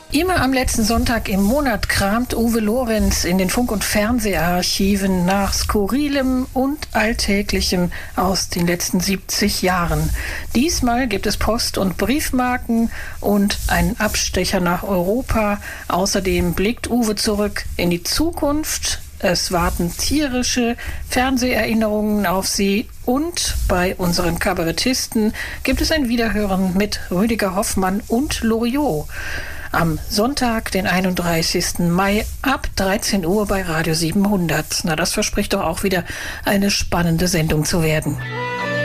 Immer am letzten Sonntag im Monat kramt Uwe Lorenz in den Funk- und Fernseharchiven nach Skurrilem und Alltäglichem aus den letzten 70 Jahren. Diesmal gibt es Post- und Briefmarken und einen Abstecher nach Europa. Außerdem blickt Uwe zurück in die Zukunft. Es warten tierische Fernseherinnerungen auf Sie und bei unseren Kabarettisten gibt es ein Wiederhören mit Rüdiger Hoffmann und Loriot. Am Sonntag, den 31. Mai ab 13 Uhr bei Radio 700. Na, das verspricht doch auch wieder eine spannende Sendung zu werden.